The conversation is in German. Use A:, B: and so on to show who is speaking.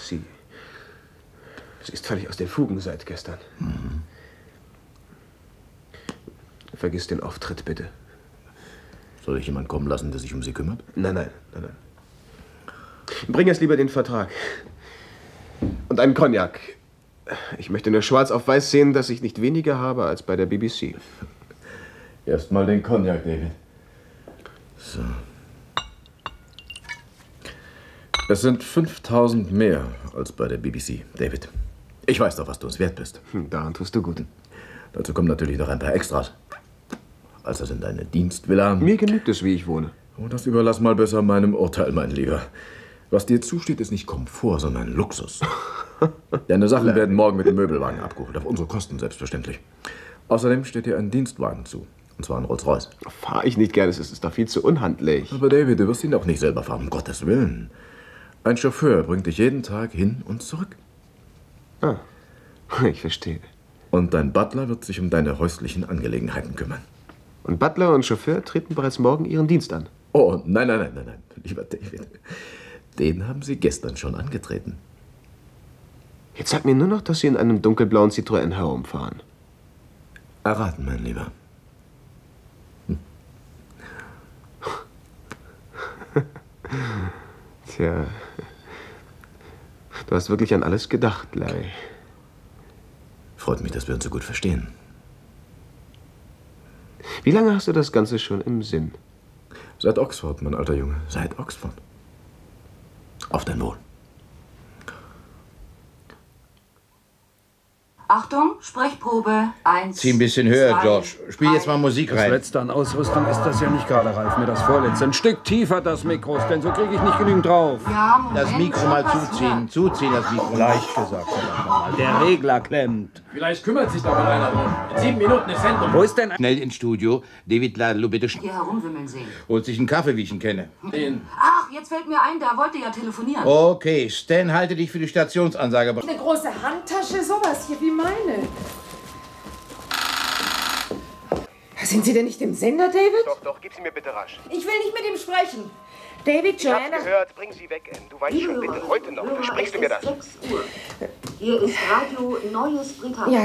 A: Sie ist völlig aus den Fugen seit gestern. Vergiss den Auftritt, bitte.
B: Soll ich jemanden kommen lassen, der sich um sie kümmert?
A: Nein. Bring jetzt lieber den Vertrag. Und einen Cognac. Ich möchte nur schwarz auf weiß sehen, dass ich nicht weniger habe als bei der BBC.
B: Erst mal den Cognac, David. So. Es sind 5.000 mehr als bei der BBC, David. Ich weiß doch, was du uns wert bist.
A: Daran tust du gut.
B: Dazu kommen natürlich noch ein paar Extras. Also sind deine Dienstvilla.
A: Mir genügt es, wie ich wohne.
B: Oh, das überlass mal besser meinem Urteil, mein Lieber. Was dir zusteht, ist nicht Komfort, sondern Luxus. Deine Sachen werden morgen mit dem Möbelwagen abgeholt. Auf unsere Kosten, selbstverständlich. Außerdem steht dir ein Dienstwagen zu. Und zwar ein Rolls-Royce.
A: Fahr ich nicht gerne, es ist doch viel zu unhandlich.
B: Aber David, du wirst ihn auch nicht selber fahren, um Gottes Willen. Ein Chauffeur bringt dich jeden Tag hin und zurück.
A: Ah, ich verstehe.
B: Und dein Butler wird sich um deine häuslichen Angelegenheiten kümmern.
A: Und Butler und Chauffeur treten bereits morgen ihren Dienst an.
B: Oh, nein. Lieber David. Den haben sie gestern schon angetreten.
A: Jetzt sag mir nur noch, dass Sie in einem dunkelblauen Citroën herumfahren.
B: Erraten, mein Lieber.
A: Tja, du hast wirklich an alles gedacht, Larry.
B: Freut mich, dass wir uns so gut verstehen.
A: Wie lange hast du das Ganze schon im Sinn?
B: Seit Oxford, mein alter Junge. Seit Oxford. Auf dein Wohl.
C: Achtung, Sprechprobe. 1.
D: Zieh ein bisschen höher,
C: 2,
D: George. Spiel
C: 3.
D: jetzt mal Musik
E: Das
D: rein.
E: letzte an Ausrüstung ist das ja nicht gerade, Ralf. Mir das vorletzte. Ein Stück tiefer das Mikro, denn so kriege ich nicht genügend drauf.
C: Ja, Moment,
D: Das Mikro mal
C: schon
D: zuziehen.
C: passiert.
D: Zuziehen, das Mikro.
E: Leicht gesagt, verdammt nochmal. Der Regler klemmt.
F: Vielleicht kümmert sich da mal einer drum. In 7 Minuten ist Sendung.
E: Wo ist denn...
D: Schnell ins Studio. David Ladlo, bitte
C: Hier herumwimmeln sehen.
D: holt sich einen Kaffee, wie ich ihn kenne.
C: Ach, jetzt fällt mir ein, der wollte ja telefonieren.
D: Okay, Stan, halte dich für die Stationsansage.
G: Eine große Handtasche, sowas hier wie meine. Sind Sie denn nicht im Sender, David?
A: Doch, gib sie mir bitte rasch.
G: Ich will nicht mit ihm sprechen. David, Joanna...
A: gehört, bring sie weg, Anne. Du weißt schon, bitte, heute noch. Versprichst du mir das?
C: 6 Uhr. Hier ist Radio Neues Britannien.
G: Ja,